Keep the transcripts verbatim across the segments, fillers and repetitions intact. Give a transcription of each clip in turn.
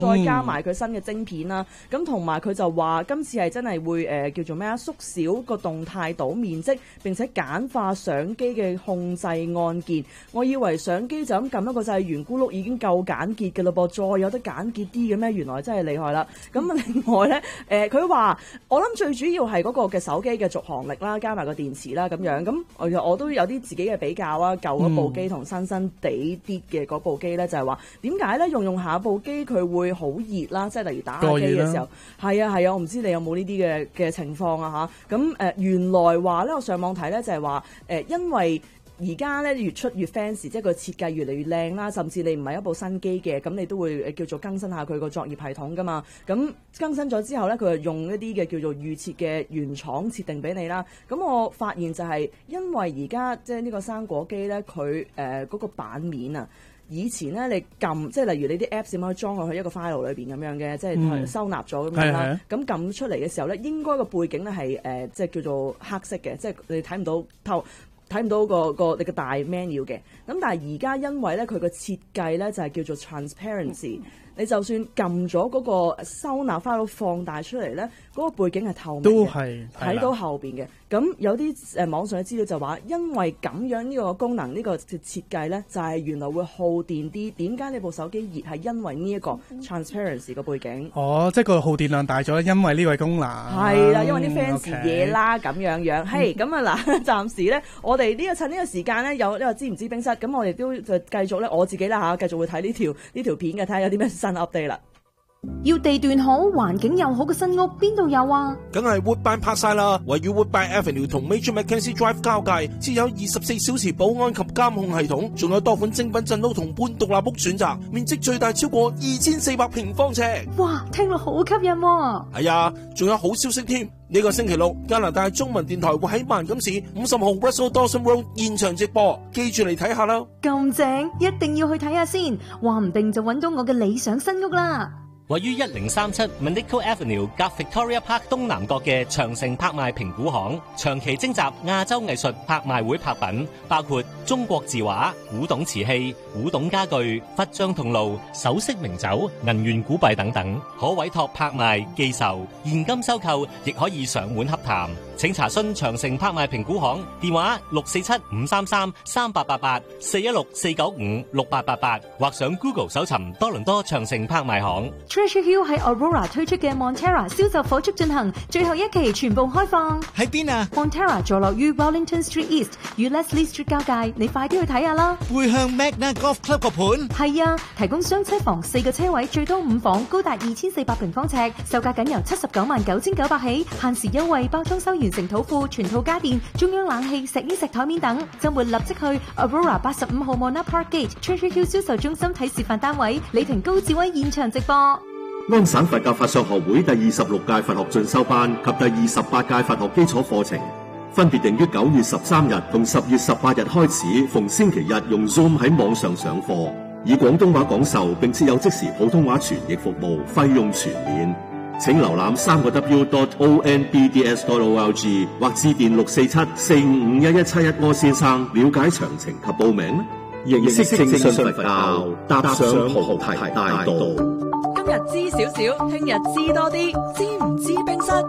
再加埋佢新嘅晶片啦。咁同埋佢就話今次係真係會誒、呃、叫做咩啊？縮小個動態島面積，並且簡化相機嘅控制按鍵。我以為相機就咁撳一個掣，圓咕碌已經夠簡潔嘅嘞噃，再有得簡潔啲嘅咩？原來真係厲害啦！咁另外咧，誒佢話我諗最主要係嗰個嘅手機嘅續航力啦，加埋個電池啦咁樣。咁我我都有啲自己嘅比較啊，舊嗰部機同新新地啲嘅嗰部機咧，就係話點解咧用用下部機佢會好熱啦，即係例如打機嘅時候，係啊係啊，我唔知你有冇呢啲嘅嘅情況啊嚇。咁誒、呃、原來話咧，我上網睇咧就係話誒，因為而家咧越出越 fancy，即係個設計越嚟越靚啦，甚至你唔係一部新機嘅，咁你都會叫做更新下佢個作業系統噶嘛。咁更新咗之後咧，佢就用一啲嘅叫做預設嘅原廠設定俾你啦。咁我發現就係因為而家即係呢個生果機咧，佢誒嗰個版面啊。以前咧，你撳即係例如你啲 Apps 點可以裝落去一個 file 裏邊咁樣嘅，即係收納咗咁樣啦。咁撳、嗯、出嚟嘅時候咧，應該個背景咧係誒即係叫做黑色嘅，即係你睇唔到透睇唔到個個你個大 menu 嘅。咁但係而家因為咧佢個設計咧就係叫做 transparency，、嗯、你就算撳咗嗰個收納 file 放大出嚟咧，嗰、嗰個背景係透明嘅，都係睇到後邊嘅。咁有啲誒、呃、網上嘅資料就話，因為咁樣呢個功能呢、呢個設計咧，就係、是、原來會耗電啲。點解你部手機熱係因為呢一個 transparency 個背景？ 哦，即係個耗電量大咗，因為呢個功能。係啦， 因為啲 fancy 嘢啦咁樣樣。係咁啊嗱，暫時咧，我哋呢個趁呢個時間咧，有呢個知唔知冰室？咁我哋都就繼續咧，我自己啦嚇，繼續會睇呢條呢條片嘅，睇下有啲咩新 update 啦。 要地段好、環境又好嘅新屋，邊度有啊？ 梗係 Woodbine Parkside啦，位於 Woodbine Avenue 同 Major Mackenzie Drive 交界，設有二十四小時保安及監控系統，仲有多款精品鎮屋同半獨立屋選擇，面積最大超過二千四百平方尺。 哇，聽落好吸引喎！ 係啊，仲有好消息添！呢個星期六，加拿大中文電台會喺萬錦市五十號 Russell Dawson Road 現場直播，記住嚟睇下啦！ 咁正，一定要去睇下先，話唔定就揾到我嘅理想新屋啦！ 位於一零三七 Manico Avenue 隔 Victoria Park 東南角嘅長城拍賣評估行，長期徵集亞洲藝術拍賣會拍品，包括中國字畫、古董瓷器、古董家具、佛像銅爐、首飾名酒、銀元古幣等等，可委託拍賣、寄售、現金收購，亦可以上門洽談。請查詢長城拍賣評估行電話六四七五三三三八八八四一六四九五六八八八，或上 Google 搜尋多倫多長城拍賣行。 Treasure Hill 喺 Aurora 推出嘅 Montera 銷售火速進行，最後一期全部開放。 喺邊啊 ？Montera 坐落於 Wellington Street East 與 Leslie Street 交界，你快啲去睇下啦！ 背向 Magna Golf Club 個盤。 係啊，提供雙車房四個車位，最多五房，高達二千四百平方尺，售價僅由七十九萬九千九百起，限時優惠，包裝修完成土庫、全套家電、中央冷氣、石衣石台面等。周末立即去 Aurora 八十五號 Mona Park Gate Treasure Hill 銷售中心睇示範單位，李婷高志威現場直播。 安省佛教法相學會第二十六屆佛學進修班及第二十八屆佛學基礎課程，分別定於九月十三日同十月十八日開始，逢星期日用 Zoom 喺網上上課，以廣東話講授，並設有即時普通話傳譯服務，費用全免。請瀏覽三個 W dot O N B D S dot O R G 或致電六四七四五五一一七一柯先生了解詳情及報名。認識正信佛教，踏上菩提大道。 今日知少少，聽日知多啲，知唔知冰室？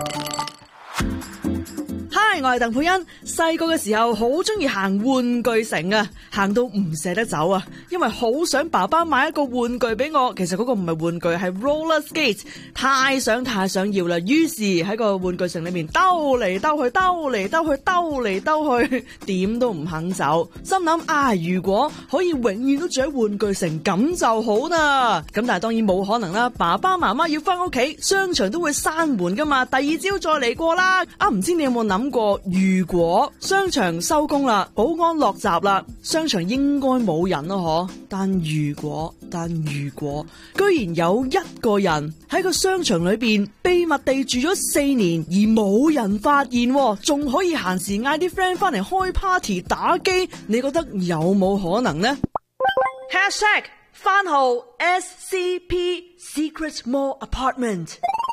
嗨，我係鄧佩欣。細個嘅時候好中意行玩具城啊，行到唔捨得走啊，因為好想爸爸買一個玩具俾我。其實嗰個唔係玩具，係 roller skate， 太想太想要啦。於是喺個玩具城裏面兜嚟兜去，兜嚟兜去，兜嚟兜去，點都唔肯走。心諗啊，如果可以永遠都住喺玩具城咁就好啦。咁但係當然冇可能啦，爸爸媽媽要翻屋企，商場都會閂門噶嘛。第二朝再嚟過啦。啊，唔知你有冇諗過，如果商場收工啦，保安落閘啦，商場應該冇人咯，嗬？但如果但如果居然有一個人喺個商場裏邊秘密地住咗四年而冇人發現，仲可以閒時嗌啲 friend 翻嚟開 party 打機，你覺得有冇可能呢？ Hashtag 番號 S C P Secret Mall Apartment。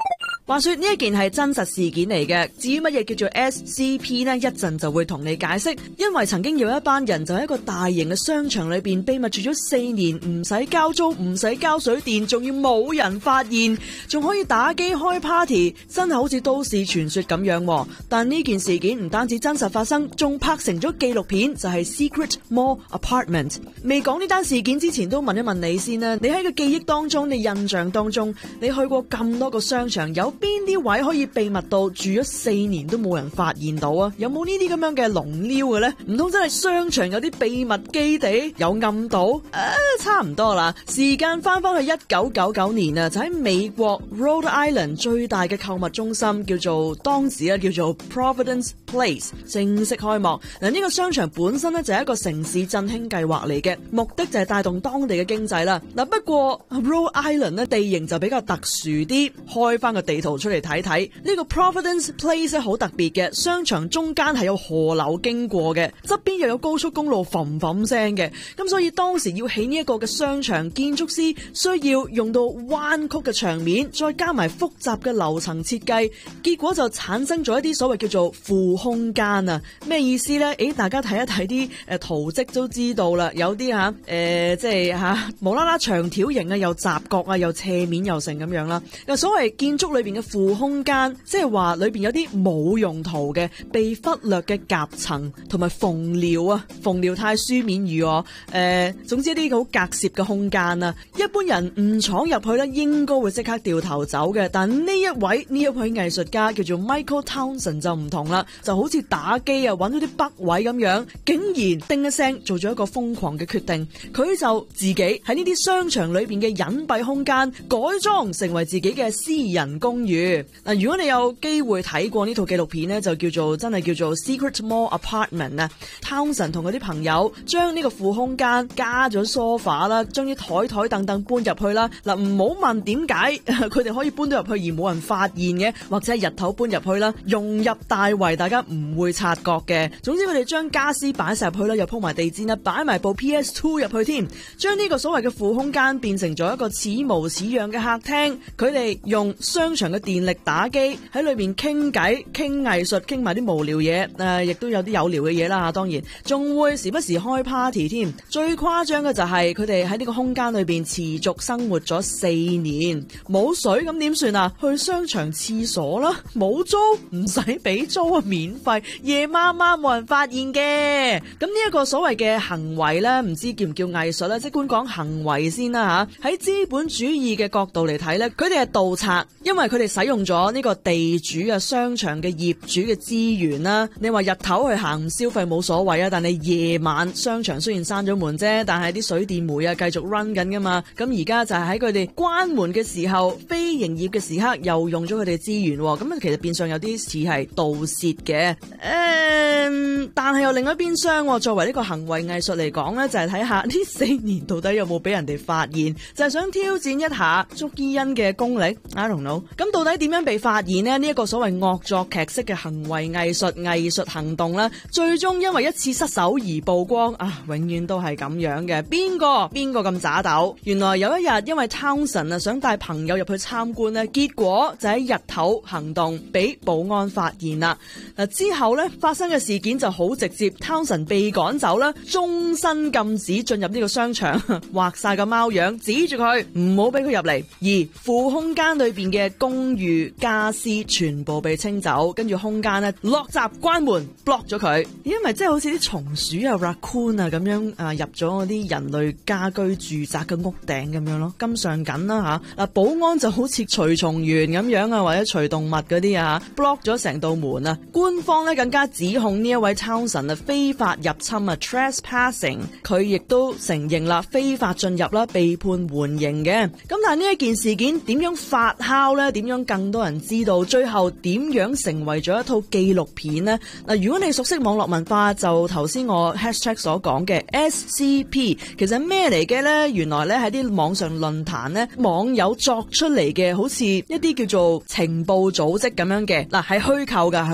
話說呢一件係真實事件嚟嘅，至於乜嘢叫做 S C P 呢，一陣就會同你解釋。因為曾經有一班人就喺一個大型嘅商場裏邊秘密住咗四年，唔使交租，唔使交水電，仲要冇人發現，仲可以打機開 party， 真係好似都市傳說咁樣。但呢件事件唔單止真實發生，仲拍成咗紀錄片，就係 Secret Mall Apartment。未講呢單事件之前，都問一問你先啦。你喺個記憶當中，你印象當中，你去過咁多個商場，有邊啲位可以秘密到住咗四年都冇人發現到啊？有冇呢啲咁樣嘅龍撩嘅呢？唔通真係商場有啲秘密基地有暗道？啊，差唔多啦。時間翻翻去一九九九年啊，就喺美國 Rhode Island 最大嘅購物中心叫做當時啊叫做 Providence Place 正式開幕。嗱，呢個商場本身呢，就係一個城市振興計劃嚟嘅，目的就係帶動當地嘅經濟啦。嗱，不過 Rhode Island 呢，地形就比較特殊啲，開翻個地圖出嚟睇睇，呢個 Providence Place 好特別嘅，商場中間係有河流經過嘅，側邊又有高速公路嘭嘭聲嘅，咁所以當時要起呢一個嘅商場，建築師需要用到彎曲嘅牆面，再加埋複雜嘅樓層設計，結果就產生咗一啲所謂叫做負空間啊。咩意思呢？誒，大家睇一睇啲誒圖則都知道啦，有啲吓誒即係吓、啊、無啦啦長條形啊，又雜角啊，又斜面又成咁樣啦。所謂建築裏邊嘅負空間，即係話裏邊有啲冇用途嘅、被忽略嘅夾層同埋縫料啊，縫料太書面語哦。誒、呃，總之一啲好隔涉嘅空間啊，一般人唔闖入去咧，應該會即刻掉頭走嘅。但呢一位呢一位藝術家叫做 Michael Townsend 就唔同啦，就好似打機啊，揾到啲北位咁樣，竟然叮一聲做咗一個瘋狂嘅決定，佢就自己喺呢啲商場裏邊嘅隱蔽空間改裝成為自己嘅私人公寓。嗱，如果你有機會睇過呢套紀錄片呢，就叫做真係叫做 Secret Mall Apartment 啊。Townsend 同佢啲朋友將呢個副空間加咗 sofa 啦，將啲台台凳凳搬入去啦。嗱，唔好問點解佢哋可以搬到入去而冇人發現嘅，或者係日頭搬入去啦，融入大圍，大家唔會察覺嘅。總之佢哋將家私擺晒入去啦，又鋪埋地氈啦，擺埋部 P S 二 入去添，將呢個所謂嘅副空間變成咗一個似模似樣嘅客廳。佢哋用商場嘅電力打機，喺裏面傾偈、傾藝術、傾埋啲無聊嘢，誒、呃，亦都有啲有聊嘅嘢啦。當然，仲會時不時開 party 添。最誇張嘅就係佢哋喺呢個空間裏邊持續生活咗四年，冇水咁點算啊？去商場廁所啦，冇租唔使俾租啊，免費，夜媽媽冇人發現嘅。咁呢一個所謂嘅行為呢，唔知叫唔叫藝術咧？即管講行為先啦吓。喺資本主義嘅角度嚟睇呢，佢哋係盜賊，因為佢哋使用咗呢個地主嘅商場嘅業主嘅資源啦。你話日頭去行消費冇所謂啊，但係夜晚商場雖然閂咗門啫，但係啲水電煤啊繼續 run 緊噶嘛。咁而家就係喺佢哋關門嘅時候，非營業嘅時刻又用咗佢哋資源，咁其實變相有啲似係盜竊嘅。誒、嗯，但係又另一邊廂，作為呢個行為藝術嚟講呢，就係睇下呢四年到底有冇俾人哋發現，就係、是、想挑戰一下捉伊恩嘅功力。I don't know。咁到底點樣被發現呢？呢、這、一個所謂惡作劇式嘅行為藝術藝術行動呢，最終因為一次失手而曝光啊！永遠都係咁樣嘅。邊個邊個咁渣斗？原來有一日因為 Townsend 啊想帶朋友入去參觀呢，結果就喺日頭行動俾保安發現啦。嗱，之後呢發生嘅事件就好直接 ，Townsend 被趕走啦，終身禁止進入呢個商場，畫晒個貓樣，指住佢唔好俾佢入嚟。而副空間裏邊嘅公寓家私全部被清走，跟住空間呢落閘關門 block 咗佢，因為即係好似啲松鼠啊 raccoon 啊咁樣啊入咗嗰啲人類家居住宅嘅屋頂咁樣咯，咁上緊啦吓。嗱，保安就好似除蟲員咁樣啊，或者除動物嗰啲啊 block 咗成道門啊。官方咧更加指控呢一位 Townsend 啊非法入侵啊 trespassing， 佢亦都承認啦非法進入啦，被判緩刑嘅。咁但係呢一件事件點樣發酵呢？點樣更多人知道？最後點樣成為咗一套紀錄片呢？嗱，如果你熟悉網絡文化，就頭先我 hashtag 所講嘅 S C P， 其實咩嚟嘅呢？原來咧喺啲網上論壇呢，網友作出嚟嘅，好似一啲叫做情報組織咁樣嘅。嗱，係虛構噶，係虛構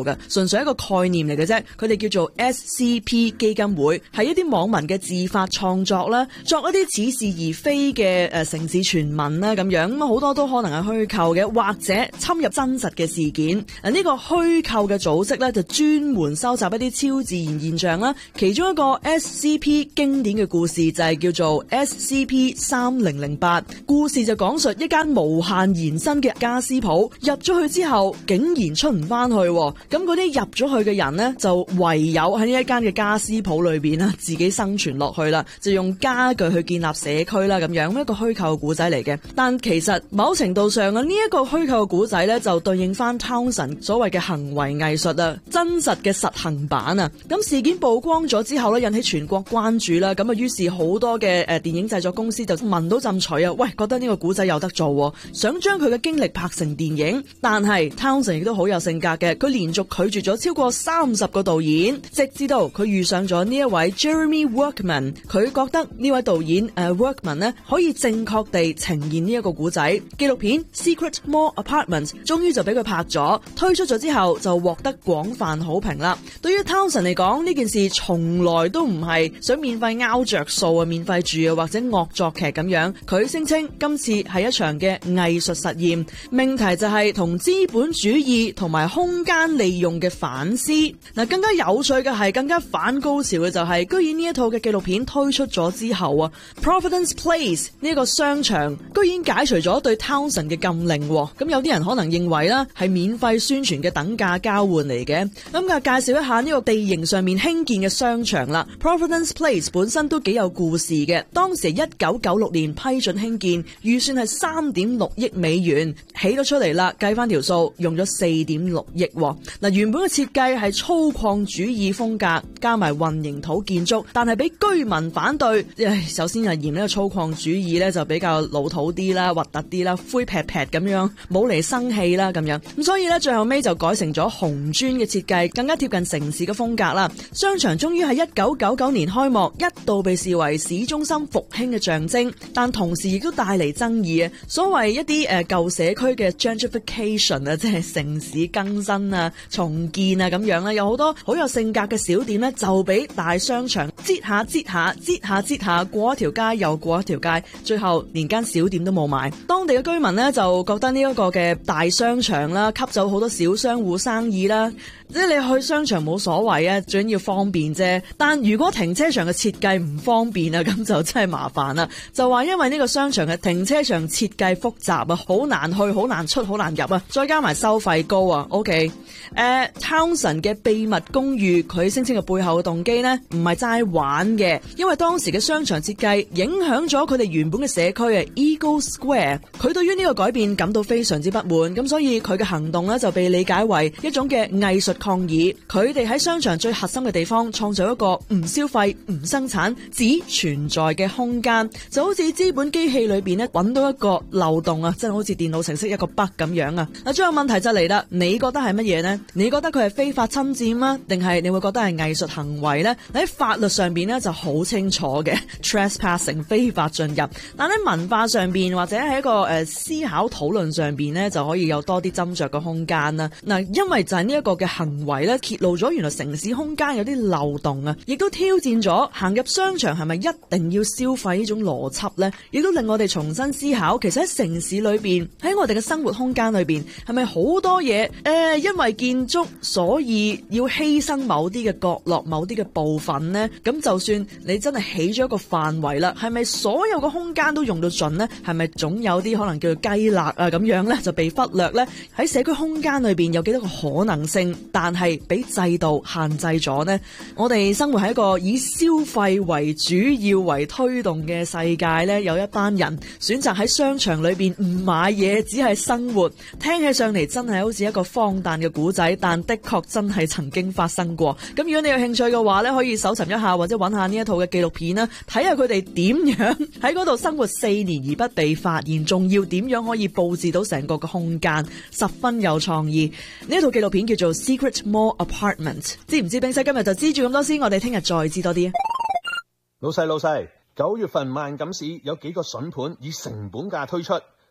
嘅，純粹一個概念嚟嘅啫。佢哋叫做 S C P 基金會，係一啲網民嘅自發創作啦，作一啲似是而非嘅誒城市傳聞啦咁樣，咁好多都可能係虛構嘅，或者侵入真實嘅事件。啊，呢個虛構嘅組織咧就專門收集一啲超自然現象啦。其中一個 S C P 經典嘅故事就係叫做 S C P 三零零八，故事就講述一間無限延伸嘅家私鋪，入咗去之後竟然出唔翻去，咁嗰啲入咗去嘅人呢，就唯有喺呢一間嘅家私鋪裏邊啦，自己生存落去啦，就用家具去建立社區啦，咁樣一個虛構嘅古仔嚟嘅。但其實某程度上啊，呢一個虛構嘅古仔呢，就對應翻 Townsend 所謂嘅行為藝術啊，真實嘅實行版啊。咁事件曝光咗之後呢，引起全國關注啦。咁啊，於是好多嘅誒電影製作公司就聞到陣除啊，喂，覺得呢個古仔有得做，想將佢嘅經歷拍成電影。但係 Townsend 亦都好有性格嘅，佢連續拒絕咗超過三十個導演，直至到佢遇上咗呢一位 Jeremy Workman， 佢覺得呢位導演誒、uh, Workman 呢可以正確地呈現呢一個古仔。紀錄片 Secret Mall Apartments 終於就俾佢拍咗，推出咗之後就獲得廣泛好評啦。對於 Townsend 嚟講，呢件事從來都唔係想免費拗着數啊，免費住啊，或者惡作劇咁樣。佢聲稱今次係一場嘅藝術實驗，命題就係同資本主義同埋空間利用嘅反思。嗱，更加有趣嘅係，更加反高潮嘅就係、是，居然呢一套嘅紀錄片推出咗之後啊 ，Providence Place 呢一個商場居然解除咗對 Townsend 嘅禁令。咁有啲人可能認為啦，係免費宣傳嘅等價交換嚟嘅。咁啊，介紹一下呢個地形上面興建嘅商場啦。Providence Place 本身都幾有故事嘅，當時係一九九六年批准興建，預算係三點六億美元，起咗出嚟啦，計翻條數用咗四點六億。嗱，原本嘅設計係粗獷主義風格，加埋混凝土建築，但係俾居民反對。首先係嫌呢個粗獷主義咧就比較老土啲啦，核突啲啦，灰劈劈咁樣，冇嚟生氣啦咁樣。咁所以咧最後尾就改成咗紅磚嘅設計，更加貼近城市嘅風格啦。商場終於喺一九九九年開幕，一度被視為市中心復興嘅象徵，但同時亦都帶嚟爭議啊。所謂一啲誒舊社區嘅 gentrification 啊，即係城市更新啊、重建啊咁樣啦，有好多好有性格嘅小店咧，就俾大商場擠下擠下擠下擠下，過一條街又過一條街，最後連間小店都冇埋。當地嘅居民咧就覺得呢一個嘅大商場啦，吸走好多小商戶生意啦。即係你去商場冇所謂啊，最緊要方便啫。但如果停車場嘅設計唔方便啊，咁就真係麻煩啦。就話因為呢個商場嘅停車場設計複雜啊，好難去，好難出，好難入啊，再加埋收費高啊。OK， 誒、uh, Townsend 嘅秘密公寓，佢聲稱嘅背後嘅動機呢，唔係齋玩嘅，因為當時嘅商場設計影響咗佢哋原本嘅社區啊 Eagle Square。佢對於呢個改變感到非常之不滿，咁所以佢嘅行動呢，就被理解為一種嘅藝術抗議。佢哋喺商場最核心嘅地方創造一個唔消費、唔生產、只存在嘅空間，就好似資本機器裏邊咧揾到一個漏洞啊，真係好似電腦程式一個 bug 咁樣啊！嗱，最後問題就嚟啦，你覺得係乜嘢呢？你覺得佢係非法侵佔啊，定係你會覺得係藝術行為呢？喺法律上邊呢就好清楚嘅 trespassing 非法進入，但喺文化上邊或者喺一個誒、呃、思考討論上邊呢，就可以有多啲斟酌嘅空間啦。嗱，因為就係呢一個嘅行為咧，揭露咗原來城市空間有啲漏洞啊，亦都挑戰咗行入商場係咪一定要消費呢種邏輯呢？亦都令我哋重新思考，其實喺城市裏邊，喺我哋嘅生活空間裏邊，係咪好多嘢誒、呃，因為建築所以要犧牲某啲嘅角落、某啲嘅部分呢？咁就算你真係起咗一個範圍啦，係咪所有嘅空間都用到盡呢？係咪總有啲可能叫做雞肋啊咁樣呢，就被忽略呢？喺社區空間裏邊有幾多個可能性？但係俾制度限制咗呢。我哋生活喺一個以消費為主要為推動嘅世界呢，有一班人選擇喺商場裏邊唔買嘢，只係生活。聽起上嚟真係好似一個荒誕嘅古仔，但的確真係曾經發生過。咁如果你有興趣嘅話呢，可以搜尋一下或者揾下呢一套嘅紀錄片啦，睇下佢哋點樣喺嗰度生活四年而不被發現，仲要點樣可以佈置到成個嘅空間，十分有創意。呢一套紀錄片叫做 Secret Mall Apartment， 知唔知？冰西今日就知住咁多先，我哋聽日再知多啲。 老細老細，九月份萬錦市有幾個筍盤以成本價推出，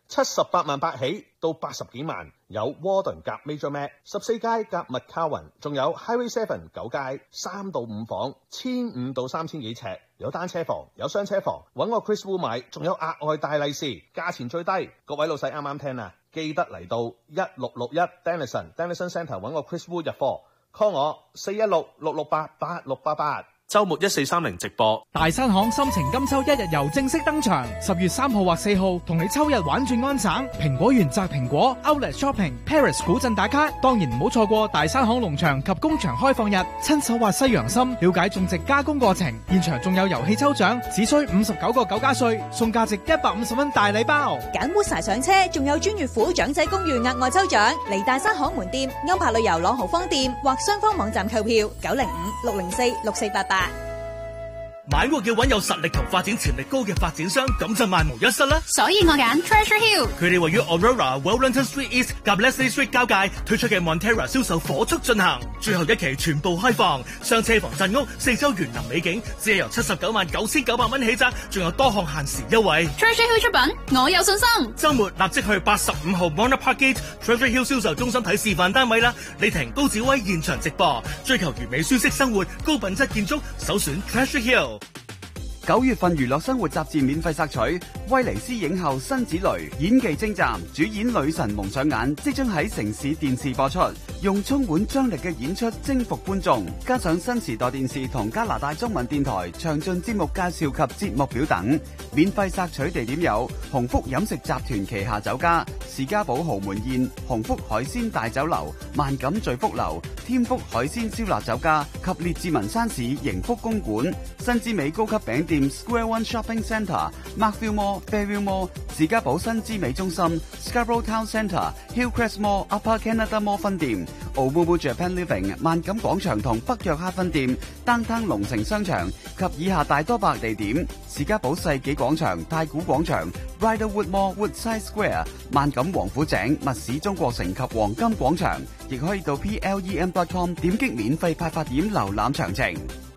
七十八萬八起到八十幾萬，有 Warden 夾 Major Mac， 十四街夾 McCowan， 仲有 Highway Seven 九街三到五房，千五到三千幾尺，有單車房，有雙車房，揾我 Chris Wu 買，仲有額外大利是，價錢最低，各位老細啱啱聽啊，記得嚟到一六六一 Denison Denison Centre 揾我 Chris Wu 入貨 ，call 我四一六六六八八六八八。周末一四三零直播， 大山行心情金秋一日遊正式登場，十月三號或四號同你秋日玩轉安省，蘋果園摘蘋果 Outlet Shopping、Paris 古鎮打卡，當然唔好錯過大山行農場及工場開放日，親手挖西洋參，了解種植加工過程，現場仲有遊戲抽獎，只需五十九個九加稅，送價值一百五十蚊大禮包， 揀 Woodsie 上車，仲有專月府長仔公寓額外抽獎，嚟大山行門店、歐柏旅遊朗豪坊店或雙方網站購票，九零五六零四六四八八。 買屋要揾有實力同發展潛力高嘅發展商，咁就萬無一失啦。 所以我揀 Treasure Hill。 佢哋位於 Aurora、Wellington Street East 及 Leslie Street 交界推出嘅 Montera 銷售火速進行，最後一期全部開放，雙車房鎮屋，四周園林美景，只係由七十九萬九千九百蚊起價，仲有多項限時優惠。 Treasure Hill 出品，我有信心。 週末立即去八十五號 Mona Park Gate Treasure Hill 銷售中心睇示範單位啦。李婷、高子威現場直播，追求完美舒適生活，高品質建築，首選 Treasure Hill。 九月份娛樂生活雜誌免費索取，威尼斯影后辛芷蕾演技精湛，主演女神蒙上眼，即將喺城市電視播出，用充滿張力嘅演出征服觀眾，加上新時代電視同加拿大中文電台詳盡節目介紹及節目表等。免費索取地點有鴻福飲食集團旗下酒家、士嘉堡豪門宴、鴻福海鮮大酒樓、萬錦聚福樓、天福海鮮燒臘酒家及列治文山市盈福公館、新之美高級餅店 Square One Shopping Centre、Markville Mall、Fairview Mall、士嘉堡新之美中心、Scarborough Town Centre、Hillcrest Mall、Upper Canada Mall 分店、Omumu Japan Living 萬錦廣場同北約克分店、Downtown 龍城商場及以下大多百地點，士嘉堡世紀廣場、太古廣場、Riderwood Mall Woodside Square、萬錦王府井、密市中國城及黃金廣場，亦可以到 P L E M dot com 點擊免費派發點瀏覽詳情。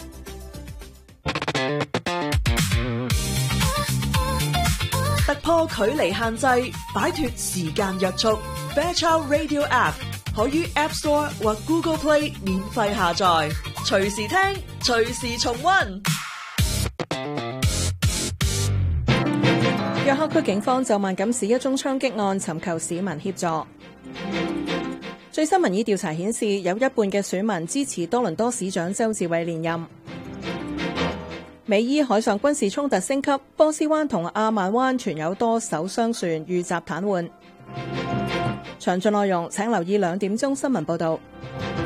突破距離限制，擺脫時間約束。Fairchild Radio App 可於 App Store 或 Google Play 免費下載，隨時聽，隨時重溫。 約克區警方就萬錦市一宗槍擊案尋求市民協助。最新民意調查顯示，有一半嘅選民支持多倫多市長鄒至偉連任。美伊海上軍事衝突升級，波斯灣同阿曼灣存有多艘商船遇襲癱瘓。詳盡內容請留意兩點鐘新聞報道。